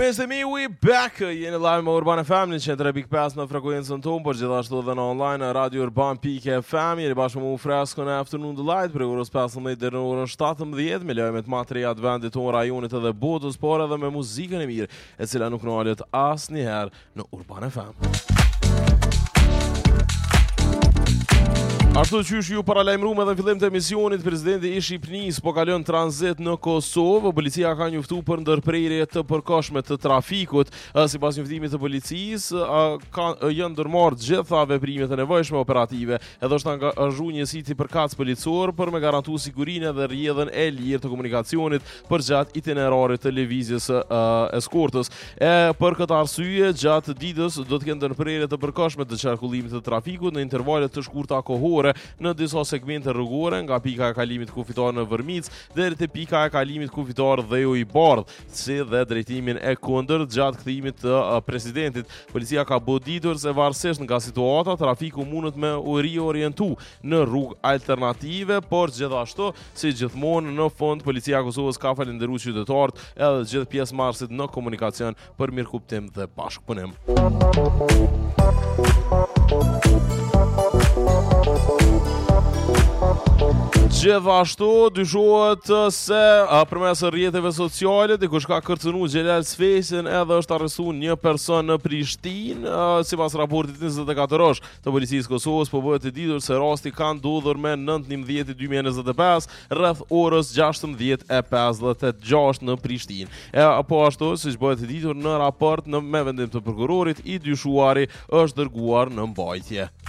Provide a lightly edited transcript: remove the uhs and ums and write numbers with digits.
Mirëmëngjes të mi, we back. Jeni live me Urban FM në 103.5 në frekuencën tonë, por gjithashtu edhe në online në Radio Urban.fm. Jeni bashkë me u Fresko në Afternoon Delight për orës 15 deri në orën 17 me lajmet më të reja të vendit tonë, rajonit edhe botës, por edhe me muzikën e mirë, e cila nuk ndalet asnjëherë në Urban FM. Ashtu qysh ju paralajmëruam edhe në fillim të emisionit, presidenti i Shqipërisë po kalon tranzit në Kosovë. Policia ka njoftuar për ndërprerje të përkohshme të trafikut. Sipas njoftimit të policisë, janë ndërmarrë gjitha veprimet e nevojshme operative, edhe është angazhuar një siti përkatës policor për me garantu sigurinë dhe rrjedhën e lirë të komunikacionit përgjatë itinerarit të lëvizjes eskortës. Për këtë arsye, gjatë ditës do të kenë ndërprerje të përkohshme të qarkullimit të trafikut në intervale të shkurta kohore në disa segmente rrugore, nga pika e kalimit kufitar në Vërmic deri te pika e kalimit kufitar Dheu i Bardh, si dhe drejtimin e kundërt gjatë kthimit të presidentit. Policia ka boditur se varësisht nga situata, trafiku mundet me u riorientu në rrugë alternative, por gjithashtu, si gjithmonë në fund, Policia e Kosovës ka falendëruar qytetarët edhe gjithë pjesëmarrësit në komunikacion për mirëkuptim dhe bashkëpunim. Gjithashtu dyshohet se përmes rrjeteve sociale dikush ka kërcënuar Xhelal Sfesin edhe është arrestuar një person në Prishtinë. Sipas raportit 24 orësh të policisë Kosovës, po bëhet e ditur se rasti ka ndodhur me 19/2025 rreth orës 16:56 në Prishtinë. Po ashtu, siç bëhet e ditur në raport me vendim të prokurorit, i dyshuari është dërguar në mbajtje.